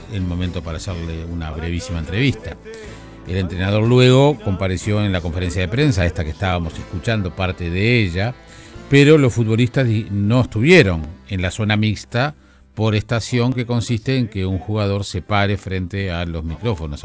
el momento para hacerle una brevísima entrevista. El entrenador luego compareció en la conferencia de prensa, esta que estábamos escuchando, parte de ella, pero los futbolistas no estuvieron en la zona mixta por estación, que consiste en que un jugador se pare frente a los micrófonos.